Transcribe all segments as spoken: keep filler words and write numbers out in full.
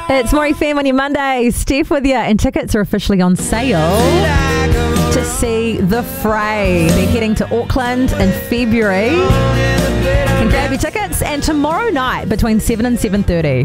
It's More F M on your Monday. Steph with you, and tickets are officially on sale to see The Fray. They're heading to Auckland in February. You can grab your tickets, and tomorrow night between seven and seven thirty,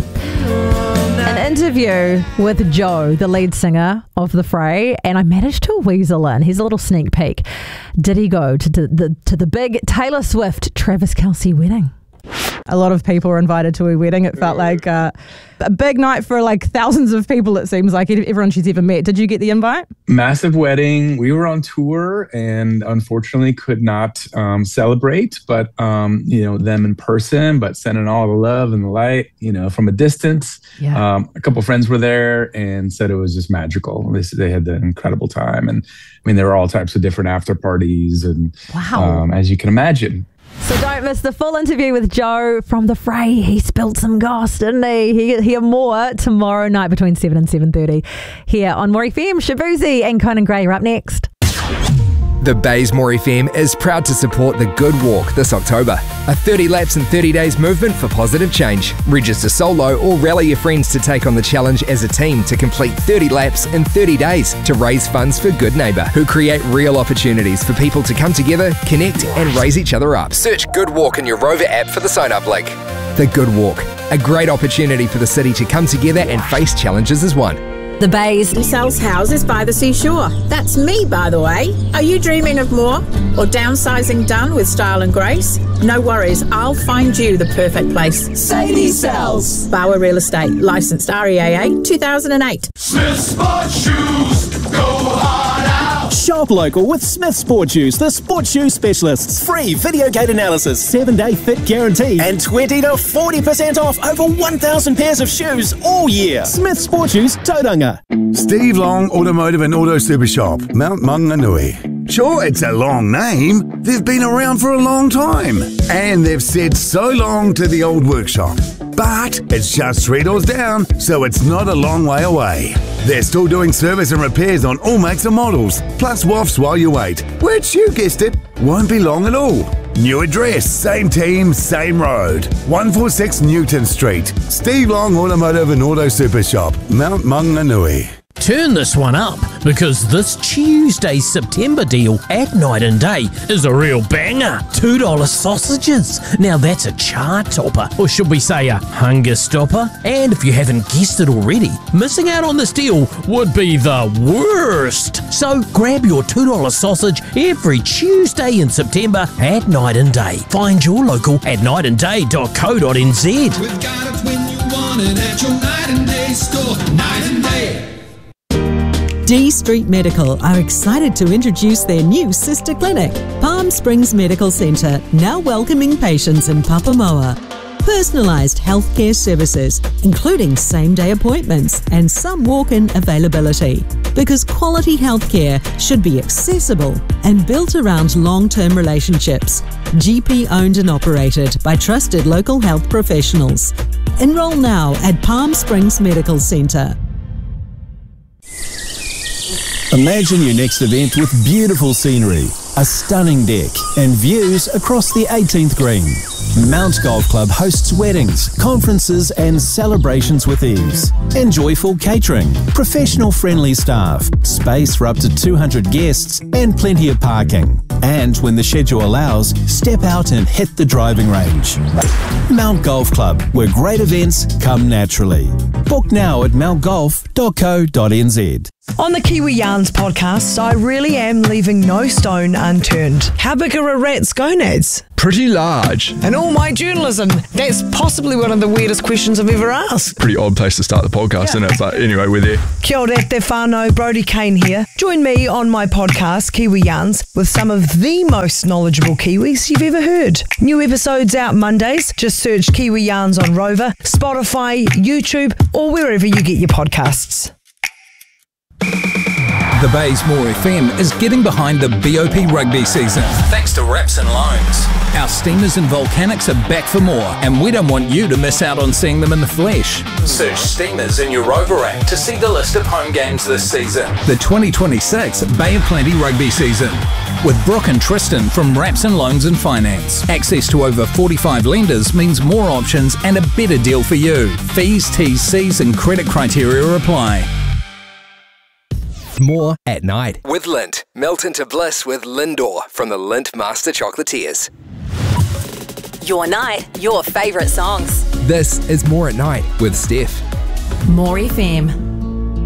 an interview with Joe, the lead singer of The Fray, and I managed to weasel in. Here's a little sneak peek. Did he go to the, the to the big Taylor Swift Travis Kelce wedding? A lot of people were invited to a wedding. It felt like uh, a big night for like thousands of people, it seems like, everyone she's ever met. Did you get the invite? Massive wedding. We were on tour and unfortunately could not um, celebrate, but, um, you know, them in person, but sending all the love and the light, you know, from a distance. Yeah. Um, a couple of friends were there and said it was just magical. They, they had an incredible time. And I mean, there were all types of different after parties and wow. um, as you can imagine. So don't miss the full interview with Joe from The Fray. He spilled some goss, didn't he? He hear more tomorrow night between seven and seven thirty here on More F M. Shabuzi and Conan Gray are up next. The Baysmore F M is proud to support the Good Walk this October, a thirty laps in thirty days movement for positive change. Register solo or rally your friends to take on the challenge as a team to complete thirty laps in thirty days to raise funds for Good Neighbour, who create real opportunities for people to come together, connect and raise each other up. Search Good Walk in your Rover app for the sign-up link. The Good Walk, a great opportunity for the city to come together and face challenges as one. The Bays. He sells houses by the seashore. That's me, by the way. Are you dreaming of more? Or downsizing done with style and grace? No worries, I'll find you the perfect place. Sadie Sells. Bauer Real Estate, licensed R E A A two thousand eight. Smith Sport Shoes, go hard out. Shop local with Smith Sport Shoes, the sports shoe specialists. Free video gate analysis, seven day fit guarantee, and twenty to forty percent off over one thousand pairs of shoes all year. Smith Sport Shoes, Tauranga. Steve Long Automotive and Auto Super Shop, Mount Maunganui. Sure, it's a long name. They've been around for a long time. And they've said so long to the old workshop. But it's just three doors down, so it's not a long way away. They're still doing service and repairs on all makes and models, plus W A Fs while you wait, which, you guessed it, won't be long at all. New address, same team, same road. one forty-six Newton Street. Steve Long Automotive and Auto Super Shop, Mount Maunganui. Turn this one up, because this Tuesday's September deal at Night and Day is a real banger. two dollar sausages. Now that's a chart topper, or should we say a hunger stopper? And if you haven't guessed it already, missing out on this deal would be the worst. So grab your two dollar sausage every Tuesday in September at Night and Day. Find your local at night and day dot co dot n z. We've got it when you want it at your Night and Day store. Night and Day. D Street Medical are excited to introduce their new sister clinic, Palm Springs Medical Centre, now welcoming patients in Papamoa. Personalised healthcare services, including same-day appointments and some walk-in availability. Because quality healthcare should be accessible and built around long-term relationships. G P owned and operated by trusted local health professionals. Enroll now at Palm Springs Medical Centre. Imagine your next event with beautiful scenery, a stunning deck, and views across the eighteenth green. Mount Golf Club hosts weddings, conferences, and celebrations with ease. Enjoy full catering, professional-friendly staff, space for up to two hundred guests, and plenty of parking. And when the schedule allows, step out and hit the driving range. Mount Golf Club, where great events come naturally. Book now at mount golf dot co dot n z. On the Kiwi Yarns podcast, I really am leaving no stone unturned. How big are a rat's gonads? Pretty large. And all my journalism, that's possibly one of the weirdest questions I've ever asked. Pretty odd place to start the podcast, yeah. Isn't it? But anyway, we're there. Kia ora te whānau, Brodie Kane here. Join me on my podcast, Kiwi Yarns, with some of the most knowledgeable Kiwis you've ever heard. New episodes out Mondays. Just search Kiwi Yarns on Rover, Spotify, YouTube, or wherever you get your podcasts. The Baysmore F M is getting behind the B O P rugby season. Thanks to Wraps and Loans. Our Steamers and Volcanics are back for more, and we don't want you to miss out on seeing them in the flesh. Search Steamers in your Rover app to see the list of home games this season. The twenty twenty-six Bay of Plenty rugby season. with Brooke and Tristan from Rapson Loans and Finance. Access to over forty-five lenders means more options and a better deal for you. Fees, T's, C's and credit criteria apply. More at night. With Lindt. Melt into bliss with Lindor from the Lindt Master Chocolatiers. Your night, your favourite songs. This is More at Night with Steph. More F M.